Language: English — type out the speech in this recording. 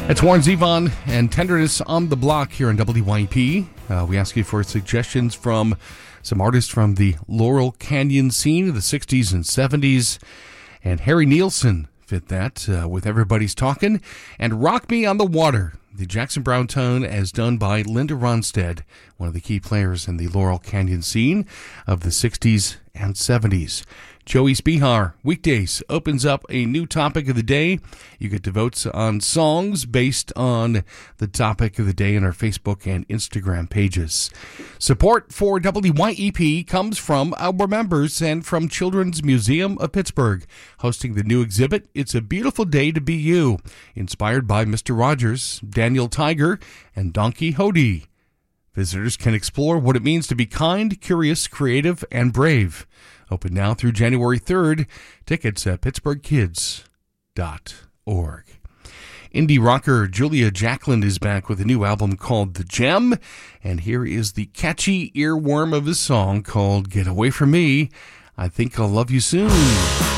It's Warren Zevon and Tenderness on the Block here on WYP. We ask you for suggestions from some artists from the Laurel Canyon scene of the 60s and 70s. And Harry Nilsson fit that with Everybody's Talking. And Rock Me on the Water, the Jackson Browne tone as done by Linda Ronstadt, one of the key players in the Laurel Canyon scene of the 60s and 70s. Joey Spihar, weekdays, opens up a new topic of the day. You get to vote on songs based on the topic of the day in our Facebook and Instagram pages. Support for WYEP comes from our members and from Children's Museum of Pittsburgh, hosting the new exhibit, It's a Beautiful Day to Be You, inspired by Mr. Rogers, Daniel Tiger, and Don Quixote. Visitors can explore what it means to be kind, curious, creative, and brave. Open now through January 3rd. Tickets at pittsburghkids.org. Indie rocker Julia Jacklin is back with a new album called The Gem. And here is the catchy earworm of a song called Get Away From Me. I Think I'll Love You Soon.